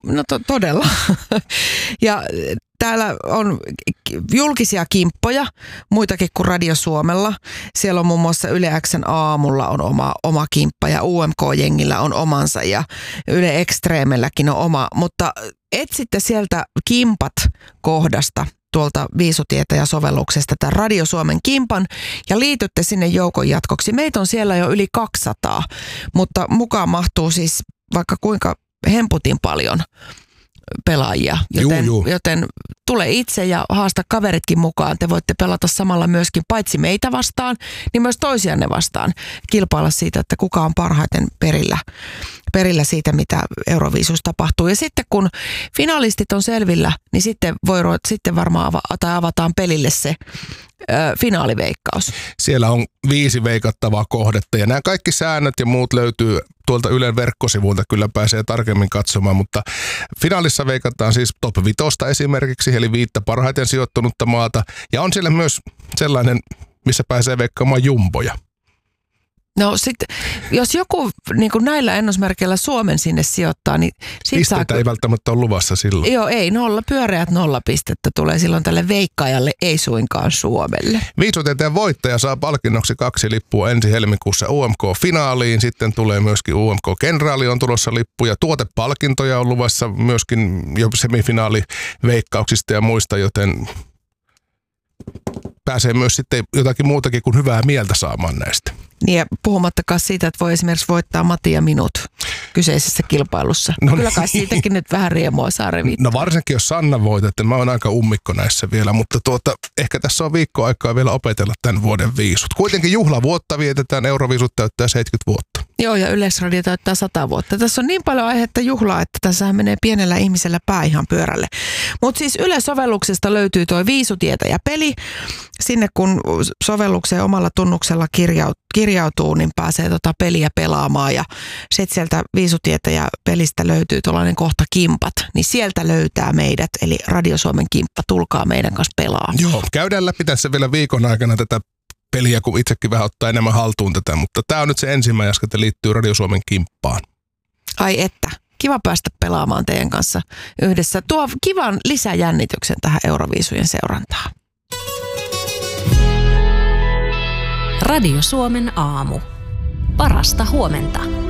No todella. Ja täällä on julkisia kimppoja, muitakin kuin Radio Suomella. Siellä on muun muassa Yle X:n aamulla on oma kimppa ja UMK-jengillä on omansa ja Yle Extremelläkin on oma. Mutta etsitte sieltä kimpat kohdasta tuolta Viisutietä ja sovelluksesta tämän Radio Suomen kimpan ja liitytte sinne joukon jatkoksi. Meitä on siellä jo yli 200, mutta mukaan mahtuu siis vaikka kuinka hemputin paljon pelaajia, joten tule itse ja haasta kaveritkin mukaan. Te voitte pelata samalla myöskin paitsi meitä vastaan, niin myös toisianne vastaan. Kilpailla siitä, että kuka on parhaiten perillä siitä, mitä Euroviisussa tapahtuu. Ja sitten kun finalistit on selvillä, niin sitten varmaan avataan pelille se finaaliveikkaus. Siellä on 5 veikattavaa kohdetta ja nämä kaikki säännöt ja muut löytyy tuolta Ylen verkkosivuilta, kyllä pääsee tarkemmin katsomaan, mutta finaalissa veikataan siis top 5 esimerkiksi, eli 5 parhaiten sijoittunutta maata ja on siellä myös sellainen, missä pääsee veikkaamaan jumboja. No sitten, jos joku niin kuin näillä ennusmerkeillä Suomen sinne sijoittaa, niin pisteitä ei välttämättä ole luvassa silloin. Joo, ei. Pyöreät 0 pistettä tulee silloin tälle veikkaajalle, ei suinkaan Suomelle. Viisutieteen voittaja saa palkinnoksi 2 lippua ensi helmikuussa UMK-finaaliin. Sitten tulee myöskin UMK-kenraali on tulossa lippu ja tuotepalkintoja on luvassa myöskin jo semifinaaliveikkauksista ja muista, joten pääsee myös sitten jotakin muutakin kuin hyvää mieltä saamaan näistä. Niin ja puhumattakaan siitä, että voi esimerkiksi voittaa Matti ja minut kyseisessä kilpailussa. No kyllä kai siitäkin nyt vähän riemua saa revittää. No varsinkin jos Sanna voitatte, mä oon aika ummikko näissä vielä, mutta ehkä tässä on viikko aikaa vielä opetella tämän vuoden viisut. Kuitenkin juhlavuotta vietetään, Euroviisut täyttää 70 vuotta. Joo ja Yleisradio täyttää 100 vuotta. Tässä on niin paljon aihetta juhlaa, että tässä menee pienellä ihmisellä pää ihan pyörälle. Mutta siis Yle-sovelluksesta löytyy tuo Viisutietä ja peli. Sinne kun sovellukseen omalla tunnuksella kirjautuu, niin pääsee peliä pelaamaan ja sitten sieltä Viisutietä ja pelistä löytyy tuollainen kohta kimpat, niin sieltä löytää meidät, eli Radio Suomen kimppa, tulkaa meidän kanssa pelaamaan. Joo, käydään läpi tässä vielä viikon aikana tätä peliä, kun itsekin vähän ottaa enemmän haltuun tätä, mutta tämä on nyt se ensimmäinen askel, että liittyy Radio Suomen kimppaan. Ai että, kiva päästä pelaamaan teidän kanssa yhdessä. Tuo kivan lisäjännityksen tähän Euroviisujen seurantaan. Radio Suomen aamu. Parasta huomenta.